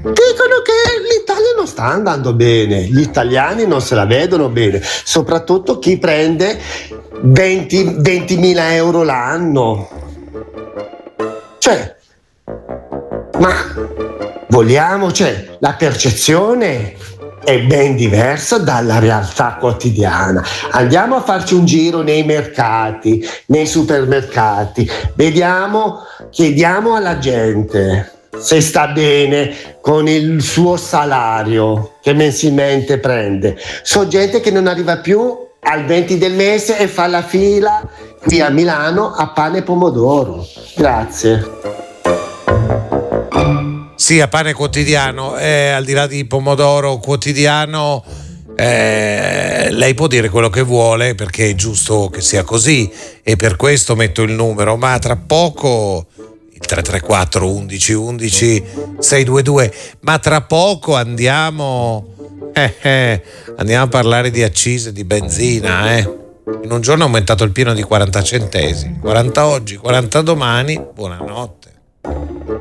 Dicono che l'Italia non sta andando bene, gli italiani non se la vedono bene, soprattutto chi prende 20.000 euro l'anno. Cioè, ma vogliamo, cioè, la percezione è ben diversa dalla realtà quotidiana. Andiamo a farci un giro nei mercati, nei supermercati, vediamo, chiediamo alla gente se sta bene con il suo salario che mensilmente prende. So gente che non arriva più al 20 del mese e fa la fila qui a Milano a pane e pomodoro. Grazie. Sì, a pane quotidiano, al di là di pomodoro quotidiano, lei può dire quello che vuole perché è giusto che sia così e per questo metto il numero, ma tra poco il 334 11 11 622, ma tra poco andiamo a parlare di accise di benzina, In un giorno è aumentato il pieno di 40 centesimi, 40 oggi, 40 domani, buonanotte.